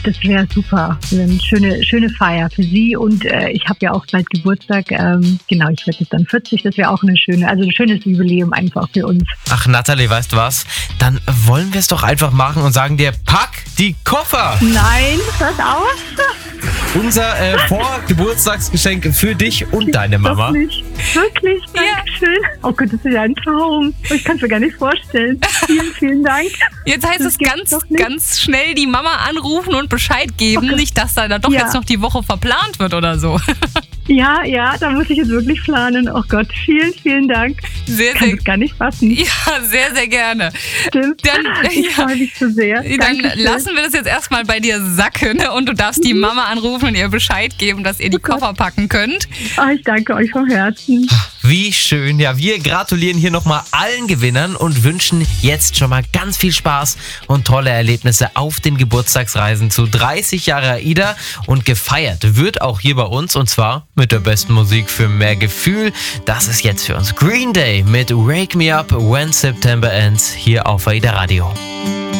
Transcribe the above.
Das wäre super. Eine schöne Feier für Sie und ich habe ja auch bald Geburtstag. Genau, ich werde jetzt dann 40. Das wäre auch ein schönes Jubiläum einfach für uns. Ach, Natalie, weißt du was? Dann wollen wir es doch einfach machen und sagen dir, pack die Koffer! Nein, hört auf! Unser Vorgeburtstagsgeschenk für dich und deine Mama. Wirklich, Dankeschön. Ja. Oh Gott, das ist ja ein Traum. Ich kann es mir gar nicht vorstellen. Vielen Dank. Jetzt heißt es ganz schnell die Mama anrufen und Bescheid geben. Nicht, dass da doch jetzt noch die Woche verplant wird oder so. Ja, da muss ich jetzt wirklich planen. Oh Gott, vielen Dank. Ich kann es gar nicht fassen. Ja, sehr, sehr gerne. Stimmt. Ich freue mich so sehr. Dann lassen wir das jetzt erstmal bei dir sacken und du darfst die Mama anrufen und ihr Bescheid geben, dass ihr die Koffer packen könnt. Oh, ich danke euch vom Herzen. Wie schön. Ja, wir gratulieren hier nochmal allen Gewinnern und wünschen jetzt schon mal ganz viel Spaß und tolle Erlebnisse auf den Geburtstagsreisen zu 30 Jahre AIDA. Und gefeiert wird auch hier bei uns, und zwar mit der besten Musik für mehr Gefühl. Das ist jetzt für uns Green Day mit Wake Me Up When September Ends hier auf AIDA Radio.